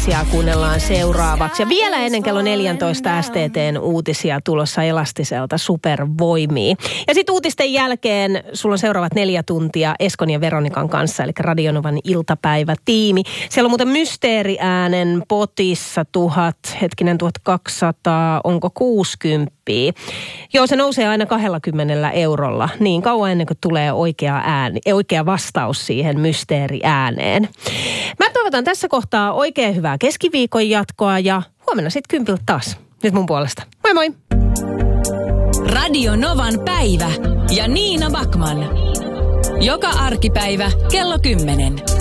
uutisia kuunnellaan seuraavaksi. Ja vielä ennen kello 14 STT:n uutisia tulossa Elastiselta supervoimia. Ja sitten uutisten jälkeen sulla on seuraavat 4 tuntia Eskon ja Veronikan kanssa, eli Radionovan iltapäivätiimi. Siellä on muuten mysteeriäänen potissa 1200, onko 60? Joo, se nousee aina 20 eurolla. Niin kauan ennen kuin tulee oikea vastaus siihen mysteeriääneen. Mä toivotan tässä kohtaa oikein hyvää keskiviikon jatkoa ja huomenna sitten 10 taas. Nyt mun puolesta. Moi moi! Radio Novan päivä ja Niina Backman. Joka arkipäivä kello 10.